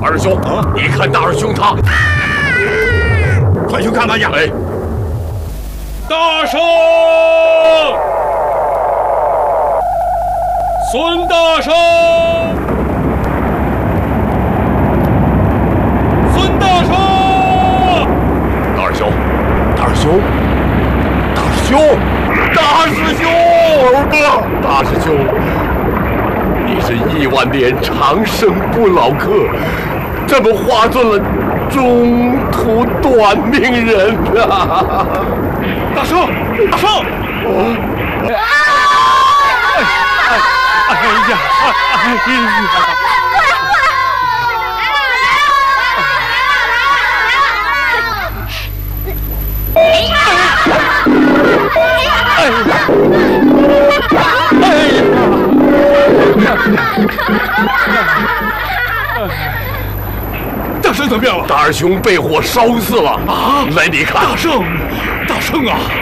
二师兄，你看大师兄他， 快去看看去！ 哎， 大圣，孙大圣，孙大圣， 大师兄，大师兄，大师兄，大师兄，大师兄，你是10000年长生不老客，怎么化作了中途短命人啊？ 大圣，大圣！大圣怎么样了？ 大师兄被火烧死了啊！来，你看， 大圣啊！